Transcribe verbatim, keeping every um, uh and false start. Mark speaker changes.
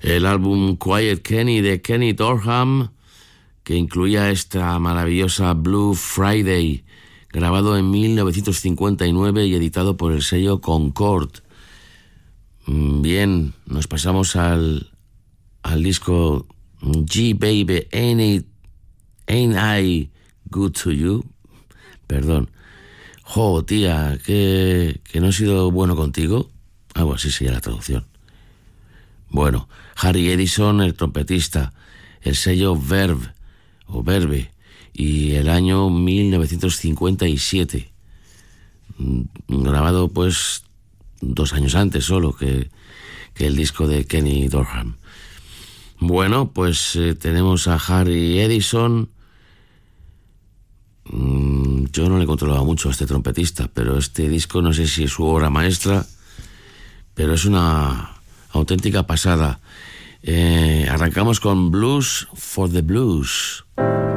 Speaker 1: El álbum Quiet Kenny de Kenny Dorham, que incluía esta maravillosa Blue Friday, grabado en mil novecientos cincuenta y nueve y editado por el sello Concord. Bien, nos pasamos al, al disco G Baby, Ain't It, Ain't I Good to You. Perdón. Jo, tía, que, que no he sido bueno contigo. Algo así sería la traducción. Bueno, Harry Edison, el trompetista, el sello Verve o Verve, y el año mil novecientos cincuenta y siete, grabado pues dos años antes solo que, que el disco de Kenny Dorham. Bueno, pues eh, tenemos a Harry Edison. Mm, yo no le controlaba mucho a este trompetista, pero este disco no sé si es su obra maestra, pero es una auténtica pasada. Eh, arrancamos con Blues for the Blues.